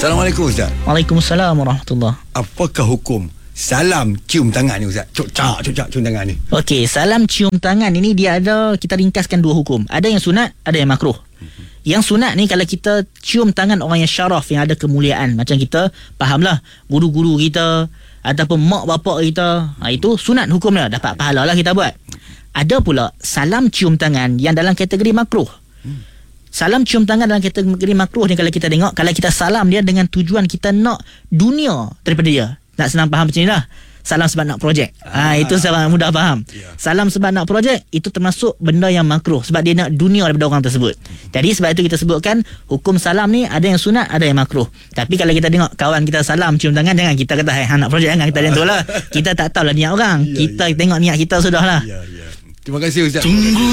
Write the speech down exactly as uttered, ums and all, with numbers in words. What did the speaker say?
Assalamualaikum Ustaz. Waalaikumsalam warahmatullahi. Apakah hukum salam cium tangan ni Ustaz? Cocak, cocak cium tangan ni. Okey, salam cium tangan ini dia ada, kita ringkaskan dua hukum. Ada yang sunat, ada yang makruh. Yang sunat ni kalau kita cium tangan orang yang syaraf, yang ada kemuliaan, macam kita fahamlah guru-guru kita ataupun mak bapak kita, ha, itu sunat hukum dia, dapat pahala lah kita buat. Ada pula salam cium tangan yang dalam kategori makruh. Salam cium tangan dalam kategori makruh ni kalau kita tengok, kalau kita salam dia dengan tujuan kita nak dunia daripada dia. Nak senang faham macam ni lah. Salam sebab nak projek. Ah, ha, itu sangat mudah faham. Yeah. Salam sebab nak projek, itu termasuk benda yang makruh sebab dia nak dunia daripada orang tersebut. Jadi sebab itu kita sebutkan hukum salam ni ada yang sunat, ada yang makruh. Tapi kalau kita tengok kawan kita salam cium tangan, jangan kita kata hai nak projek, jangan kita macam tu lah. Kita tak tahulah niat orang. Yeah, kita yeah. tengok niat kita sudahlah. Yeah, yeah. Terima kasih Ustaz. Tunggu